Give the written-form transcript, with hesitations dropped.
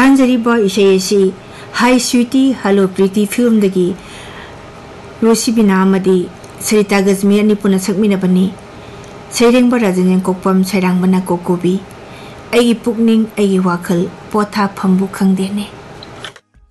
तांजरीबा इशेसी high Sweety hello प्रीति film दगी रोसिबिना मदी सरिता गजमी निपुण सकमिनबनी सैरेंग राजन कोपम सैरांगबना कोकोबी अगी पुकनिंग अगी वाखल पोथा फंबु खंगदेने।